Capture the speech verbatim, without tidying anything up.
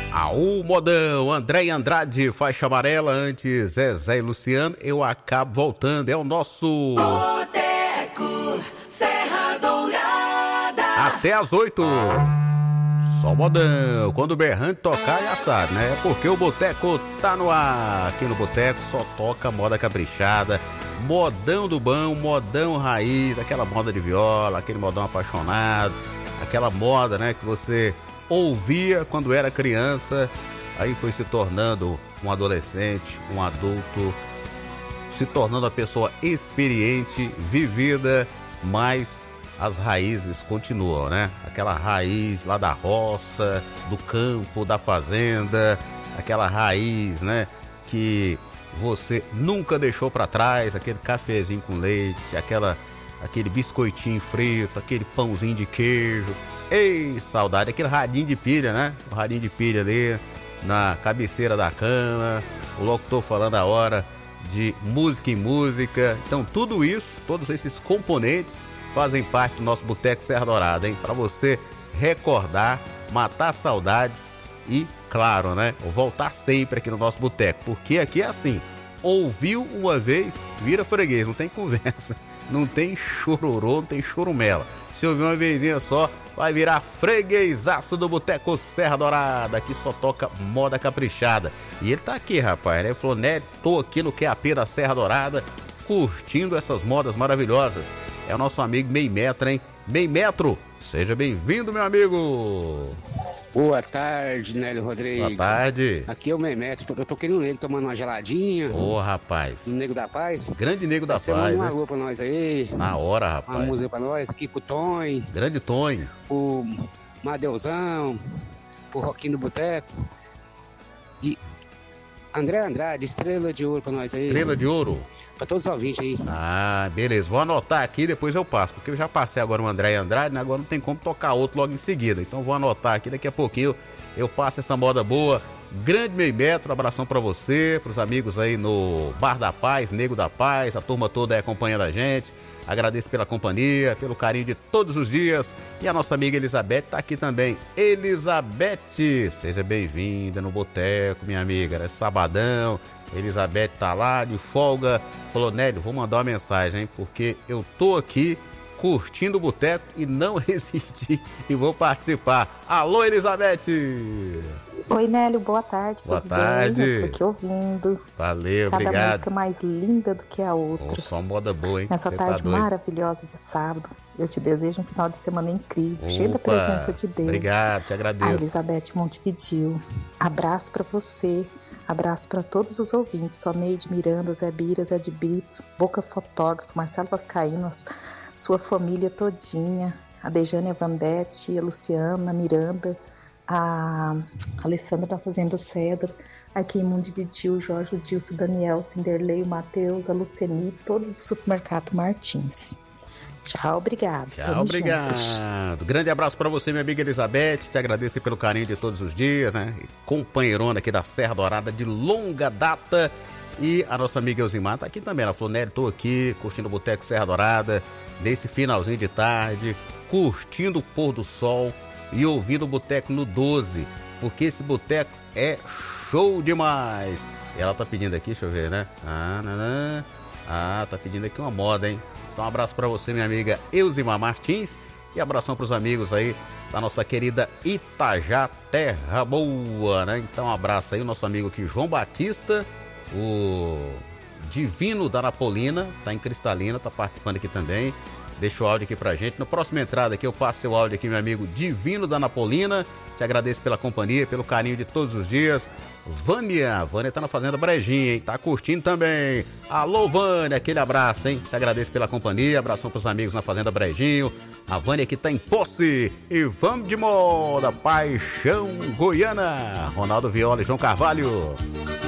Aú, modão, André Andrade, faixa amarela, antes Zezé e Luciano, eu acabo voltando, é o nosso... Boteco Serra Dourada. Até às oito. Só modão, quando o berrante tocar já sabe, né? É porque o Boteco tá no ar. Aqui no Boteco só toca moda caprichada, modão do bom, modão raiz, aquela moda de viola, aquele modão apaixonado, aquela moda, né, que você ouvia quando era criança, aí foi se tornando um adolescente, um adulto, se tornando uma pessoa experiente, vivida, mas as raízes continuam, né? Aquela raiz lá da roça, do campo, da fazenda, aquela raiz, né, que você nunca deixou para trás, aquele cafezinho com leite, aquela, aquele biscoitinho frito, aquele pãozinho de queijo. Ei, saudade, aquele radinho de pilha, né? O radinho de pilha ali na cabeceira da cama, o locutor falando a hora de música em música. Então tudo isso, todos esses componentes fazem parte do nosso Boteco Serra Dourada, hein? Para você recordar, matar saudades e, claro, né, voltar sempre aqui no nosso boteco, porque aqui é assim, ouviu uma vez, vira freguês, não tem conversa, não tem chororô, não tem chorumela. Se ouvir uma vezinha só, vai virar freguesaço do Boteco Serra Dourada, aqui só toca moda caprichada. E ele tá aqui, rapaz, né? Ele falou, né, tô aqui no Q A P da Serra Dourada, curtindo essas modas maravilhosas. É o nosso amigo Meio Metro, hein? Meio Metro, seja bem-vindo, meu amigo. Boa tarde, Nélio Rodrigues. Boa tarde. Aqui é o Meio Metro, eu tô querendo ele tomando uma geladinha. Ô, oh, rapaz. No Nego da Paz. Grande Nego da Você Paz, manda uma né? alô pra nós aí. Na hora, rapaz. Uma música pra nós, aqui pro Tonho. Grande Tonho. Pro Madeuzão, pro Roquinho do Boteco. E André Andrade, Estrela de Ouro pra nós aí. Estrela de Ouro. Pra todos os ouvintes aí. Ah, beleza. Vou anotar aqui, depois eu passo. Porque eu já passei agora o André Andrade, né? Agora não tem como tocar outro logo em seguida. Então vou anotar aqui, daqui a pouquinho eu passo essa moda boa. Grande Meio Metro, abração pra você, pros amigos aí no Bar da Paz, Nego da Paz, a turma toda aí acompanhando a gente. Agradeço pela companhia, pelo carinho de todos os dias. E a nossa amiga Elizabeth tá aqui também. Elizabeth, seja bem-vinda no Boteco, minha amiga. É sabadão, Elizabeth tá lá de folga. Falou, Nélio, vou mandar uma mensagem, hein? Porque eu tô aqui curtindo o Boteco e não resisti e vou participar. Alô, Elizabeth! Oi, Nélio, boa tarde. Boa tudo tarde. bem? Eu tô aqui ouvindo. Valeu, Cada obrigado. música mais linda do que a outra. Oh, só moda boa, hein? Nessa Cê tarde tá doido. maravilhosa de sábado, eu te desejo um final de semana incrível, Opa, cheio da presença de Deus. Obrigado, te A agradeço. Elizabeth Montevidil. Abraço pra você. Abraço para todos os ouvintes. Soneide Miranda, Zé Bira, Zé de Brito, Boca Fotógrafo, Marcelo Vascaínos, sua família todinha, a Dejane Vandete, a Luciana Miranda, a Alessandra da Fazenda Cedro, a Queimundo Dividiu, o Jorge, o Dilson, o Daniel, o Cinderlei, o Matheus, a Luceni, todos do Supermercado Martins. Tchau, obrigado. Tchau, Tamo obrigado. juntos. Grande abraço pra você, minha amiga Elizabeth. Te agradeço pelo carinho de todos os dias, né? Companheirona aqui da Serra Dourada de longa data. E a nossa amiga Elzimar tá aqui também. Ela falou, Nery, tô aqui curtindo o Boteco Serra Dourada, nesse finalzinho de tarde, curtindo o pôr do sol e ouvindo o Boteco no doze, porque esse boteco é show demais. E ela tá pedindo aqui, deixa eu ver, né? Ah, nanã. Ah, tá pedindo aqui uma moda, hein? Então um abraço pra você, minha amiga Elzimar Martins, e abração pros amigos aí da nossa querida Itajá Terra Boa, né? Então um abraço aí, o nosso amigo aqui João Batista, o Divino da Napolina, tá em Cristalina, tá participando aqui também. Deixa o áudio aqui pra gente. Na próxima entrada aqui eu passo seu áudio aqui, meu amigo Divino da Napolina. Te agradeço pela companhia, pelo carinho de todos os dias. Vânia, Vânia tá na Fazenda Brejinha, hein? Tá curtindo também. Alô, Vânia, aquele abraço, hein? Te agradeço pela companhia, abração pros amigos na Fazenda Brejinho. A Vânia que tá em posse. E vamos de moda, Paixão Goiana. Ronaldo Viola e João Carvalho.